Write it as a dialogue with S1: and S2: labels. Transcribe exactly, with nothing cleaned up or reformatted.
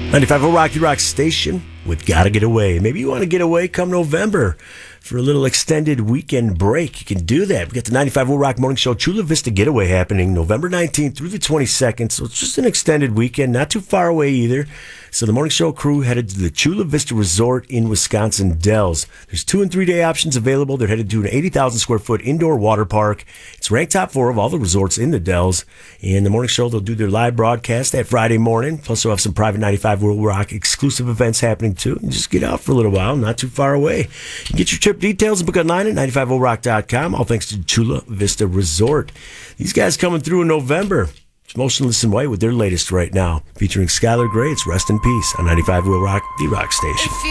S1: ninety-five point oh Rocky Rock Station with Gotta Get Away. Maybe you want to get away come November for a little extended weekend break. You can do that. We got the ninety-five point oh Rock Morning Show Chula Vista Getaway happening November nineteenth through the twenty-second. So it's just an extended weekend, not too far away either. So the Morning Show crew headed to the Chula Vista Resort in Wisconsin Dells. There's two and three day options available. They're headed to an eighty thousand square foot indoor water park. It's ranked top four of all the resorts in the Dells. And the Morning Show, they'll do their live broadcast that Friday morning. Plus, they'll have some private ninety-five point oh Rock exclusive events happening too. And just get out for a little while, not too far away. You can get your trip details and book online at ninety-five point oh rock dot com. All thanks to Chula Vista Resort. These guys coming through in November. It's Motionless in White with their latest right now, featuring Skylar Grey. It's Rest in Peace on ninety-five point oh Rock, the Rock Station.